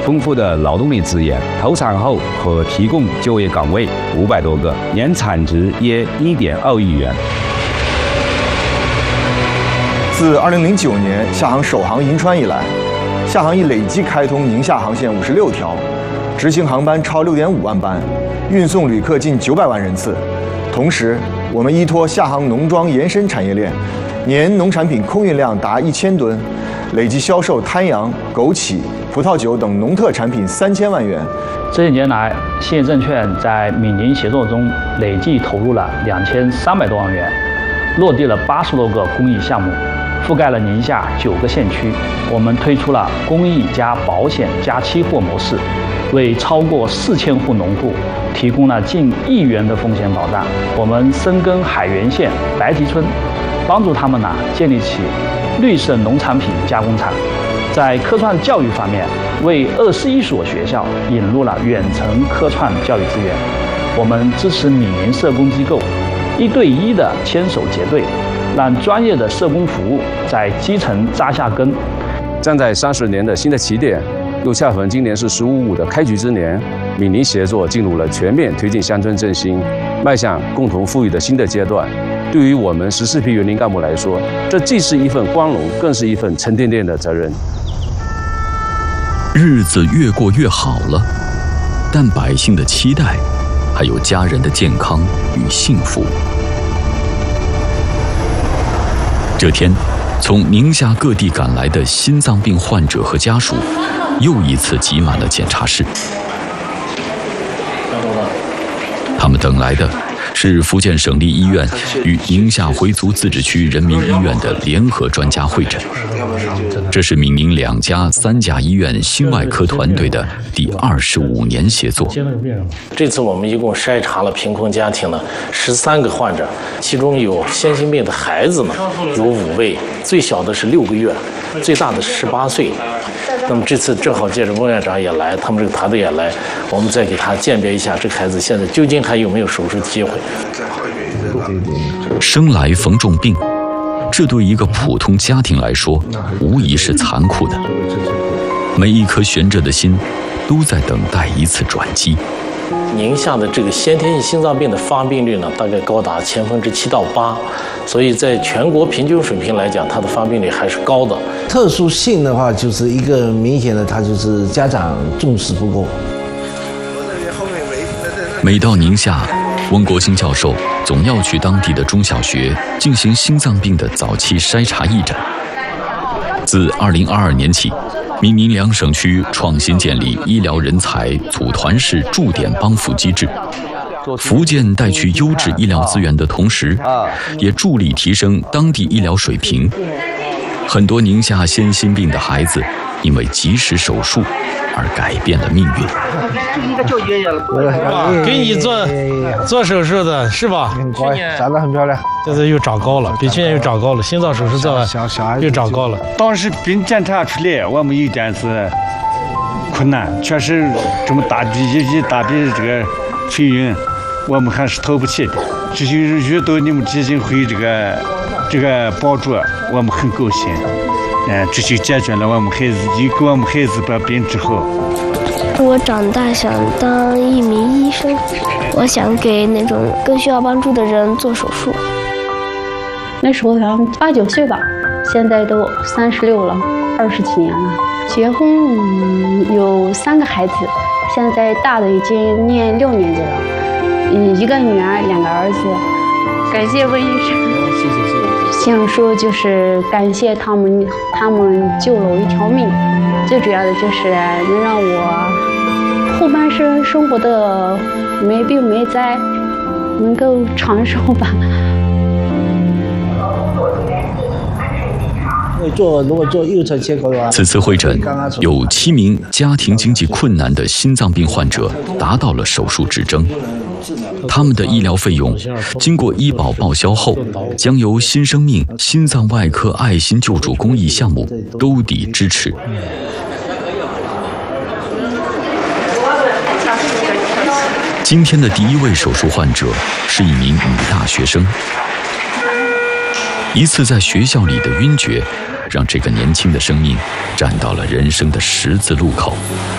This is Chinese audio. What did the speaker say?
丰富的劳动力资源，投产后可提供就业岗位500多个，年产值约1.2亿元。 自2009年厦航首航银川以来，厦航已累计开通宁夏航线56条，执行航班超6.5万班，运送旅客近900万人次。同时，我们依托厦航农庄延伸产业链，年农产品空运量达1000吨，累计销售滩羊、枸杞、葡萄酒等农特产品3000万元。 这些年来，兴业证券在闽宁协作中累计投入了2300多万元，落地了80多个公益项目，覆盖了宁夏9个县区。我们推出了公益加保险加期货模式，为超过4000户农户提供了近1亿元的风险保障。我们深耕海原县白堤村，帮助他们建立起绿色农产品加工厂。在科创教育方面，为21所学校引入了远程科创教育资源。我们支持闽宁社工机构1对1的牵手结对，让专业的社工服务在基层扎下根。 站在30年的新的起点，又恰逢今年是“15+5”的开局之年，闽宁协作进入了全面推进乡村振兴、迈向共同富裕的新的阶段。对于我们14批园林干部来说，这既是一份光荣，更是一份沉甸甸的责任。 日子越过越好了，但百姓的期待，还有家人的健康与幸福。这天，从宁夏各地赶来的心脏病患者和家属，又一次挤满了检查室。他们等来的是福建省立医院与宁夏回族自治区人民医院的联合专家会诊。这是闽宁2家3甲医院心外科团队的第25年协作。 这次我们一共筛查了贫困家庭呢13个患者，其中有先心病的孩子呢有5位，最小的是6个月，最大的是18岁。那么这次正好借着温院长也来，他们这个团队也来，我们再给他鉴别一下这个孩子现在究竟还有没有手术的机会。 生来逢重病，这对一个普通家庭来说无疑是残酷的。每一颗悬着的心都在等待一次转机。 宁夏的这个先天性心脏病的发病率呢，大概高达7%到8%，所以在全国平均水平来讲，它的发病率还是高的。 特殊性的话，就是一个明显的，它就是家长重视不够。 每到宁夏，温国兴教授总要去当地的中小学进行心脏病的早期筛查义诊。自2022年起，闽宁2省区创新建立医疗人才组团式驻点帮扶机制，福建带去优质医疗资源的同时，也助力提升当地医疗水平。很多宁夏先心病的孩子因为及时手术而改变了命运。 给你做手术的是吧？ 长得很漂亮， 现在又长高了，比去年又长高了。心脏手术做完又长高了。 当时病检查出来，我们有点是困难，确实这么大的这个费用，我们还是掏不起的。这些遇到你们基金会这个帮助，我们很高兴。这就解决了我们孩子，又给我们孩子把病治好。 我长大想当一名医生，我想给那种更需要帮助的人做手术。 那时候好像8、9岁吧，现在都36了，20几年了。结婚有3个孩子，现在大的已经念6年级了，1个女儿，2个儿子。感谢温医生。想说就是感谢他们救了我一条命，最主要的就是能让我后半生生活的没病没灾，能够长寿吧。 此次会诊，有7名家庭经济困难的心脏病患者达到了手术指征。他们的医疗费用经过医保报销后，将由新生命心脏外科爱心救助公益项目兜底支持。今天的第1位手术患者是一名女大学生。一次在学校里的晕厥，让这个年轻的生命站到了人生的十字路口。